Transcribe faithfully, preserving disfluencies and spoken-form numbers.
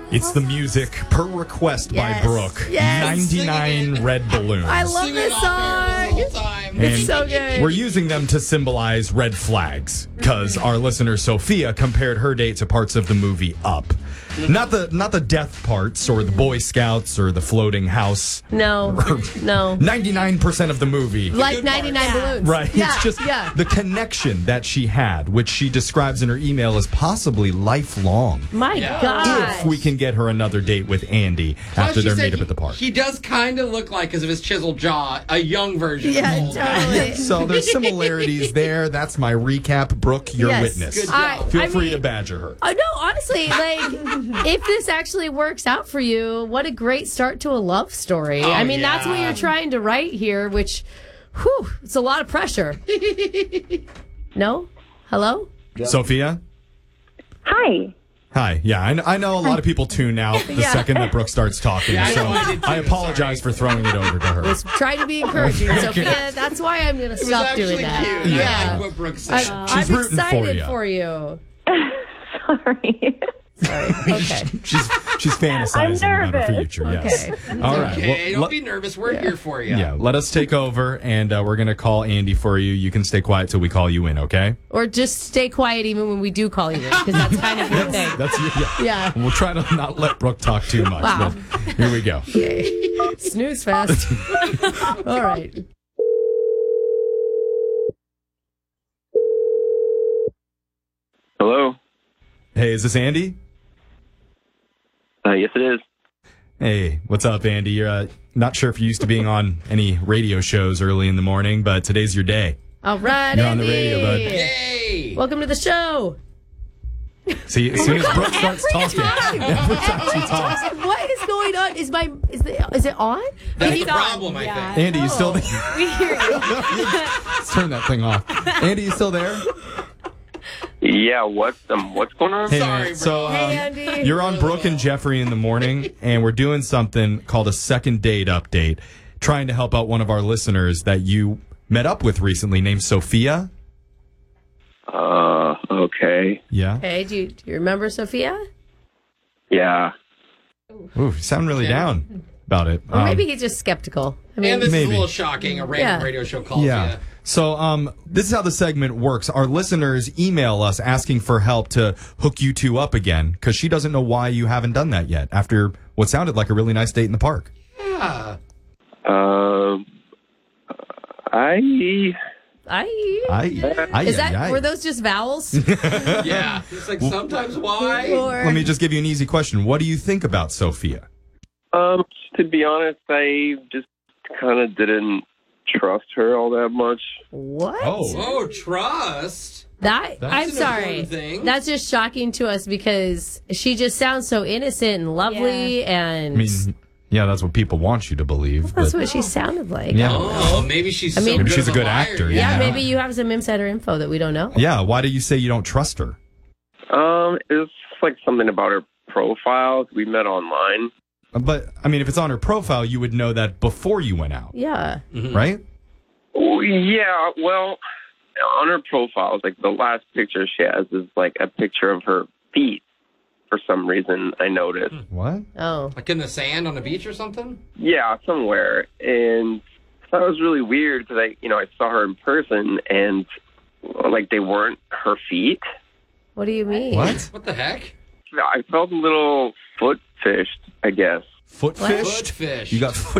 It's the music per request Yes. by Brooke. Yes. ninety-nine red balloons. I love Sing this it off air the song. whole time. And It's so good. We're using them to symbolize red flags because our listener Sophia compared her date to parts of the movie Up. Not the not the death parts or the Boy Scouts or the floating house. No, no. ninety-nine percent of the movie. Like good ninety-nine part. balloons. Right. Yeah, It's just yeah. the connection that she had, which she describes in her email as possibly lifelong. My Yeah. God. If we can get her another date with Andy Plus, after she their said meetup he- at the park. He does kind of look like, because of his chiseled jaw, a young version Yeah, of the old guy. totally. So there's similarities there. That's my recap. Brooke, your Yes. witness. Good job. I- Feel I free mean- to badger her. Oh, no, honestly, like, if this actually works out for you, what a great start to a love story. Oh, I mean, that's what yeah. you're trying to write here, which, whew, it's a lot of pressure. No? Hello? Sophia? Hi. Hi. Yeah, I, kn- I know a lot of people tune out the Yeah. second that Brooke starts talking, Yeah, I so know, I did too, I apologize for throwing it over to her. Was trying to be encouraging, Sophia. That's why I'm going to It was stop actually doing that. cute. Yeah. I like what Brooke said. I, She's I'm rooting for excited you. for you. Sorry. Sorry. Okay. She's she's fantasizing I'm about her nervous. future. Yes. Okay. All right. okay, well, don't let- be nervous. We're here for you. yeah, let us take over, and uh, we're going to call Andy for you. You can stay quiet till we call you in, okay? Or just stay quiet even when we do call you in, because that's kind of your thing. That's your, yeah. Yeah. We'll try to not let Brooke talk too much. Wow. But here we go. Snooze fest. All right. Hello. Hey, is this Andy? Uh, yes, it is. Hey, what's up, Andy? You're uh, not sure if you're used to being on any radio shows early in the morning, but today's your day. All right, You're on Andy. the radio, bud. Yay! Welcome to the show. See, as soon as Brooke starts talking, time. every time she talks. What is going on? Is my is the is it on? That's It's the on. problem, I Yeah. think. Andy, you still there? We hear you. Let's turn that thing off. Andy, you still there? Yeah. What? Um. What's going on? Hey, Sorry, man. So, um, Hey, Andy. you're on Brooke and Jeffrey in the morning, and we're doing something called a second date update, trying to help out one of our listeners that you met up with recently named Sophia. Uh. Okay. Yeah. Hey, do you, do you remember Sophia? Yeah. Ooh, you sound really Yeah. down about it. Or Um, maybe he's just skeptical. I mean, And this is Maybe. a little shocking. A random Yeah. radio show calls Yeah. you. So um, this is how the segment works. Our listeners email us asking for help to hook you two up again because she doesn't know why you haven't done that yet after what sounded like a really nice date in the park. Yeah. Uh. I. I, I, I, is that I, I. were those just vowels? Yeah. It's like sometimes why? Or Let me just give you an easy question. What do you think about Sophia? Um. To be honest, I just kind of didn't trust her all that much. what? Oh, trust. That That's I'm an sorry. important thing. That's just shocking to us because she just sounds so innocent and lovely, and I mean, yeah, that's what people want you to believe. that's But, what she sounded like. yeah. Oh, maybe she's I so mean- good Maybe she's of a good liar. actor, Yeah, Yeah. maybe you have some insider info that we don't know. Yeah. Why do you say you don't trust her? Um. It was like something about her profile. We met online. But I mean, if it's on her profile, you would know that before you went out, Yeah. right? Oh, yeah. Well, on her profile, like the last picture she has is like a picture of her feet. For some reason, I noticed. What? Oh. Like in the sand on the beach or something? Yeah, somewhere. And I thought it was really weird because I, you know, I saw her in person and like they weren't her feet. What do you mean? What? What the heck? I felt a little foot fished, I guess. Foot What? fished? Foot fish. You got foot